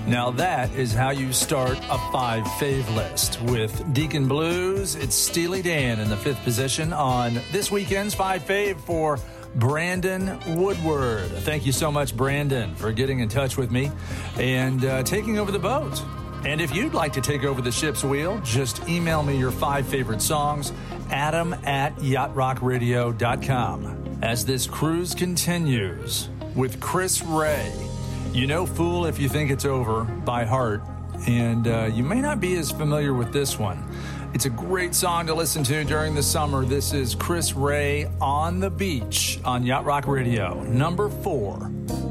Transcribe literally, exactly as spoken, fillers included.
Now that is how you start a five fave list. With Deacon Blues, it's Steely Dan in the fifth position on this weekend's five fave for Brandon Woodward. Thank you so much, Brandon, for getting in touch with me and uh, taking over the boat. And if you'd like to take over the ship's wheel, just email me your five favorite songs, adam at yacht rock radio dot com. As this cruise continues with Chris Rea. You know Fool If You Think It's Over by heart, and uh, you may not be as familiar with this one. It's a great song to listen to during the summer. This is Chris Rea, On the Beach on Yacht Rock Radio, number four.